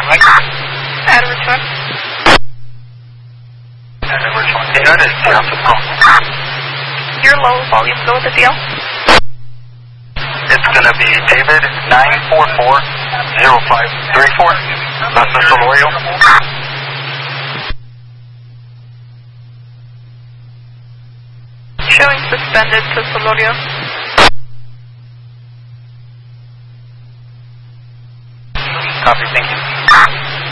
Mike. Adam Richmond. Adam Richmond. United, Your low volume, go with the deal. It's going to be David 9440534. That's Mr. Lorio. Showing suspended to Solorio. Copy, thank you.